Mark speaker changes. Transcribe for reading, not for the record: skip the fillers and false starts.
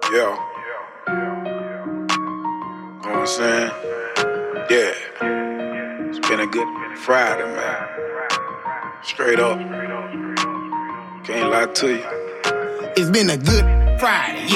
Speaker 1: Yeah. Know what I'm saying? Yeah. It's been a good Friday, man. Straight up. Can't lie to you.
Speaker 2: It's been a good Friday, yeah.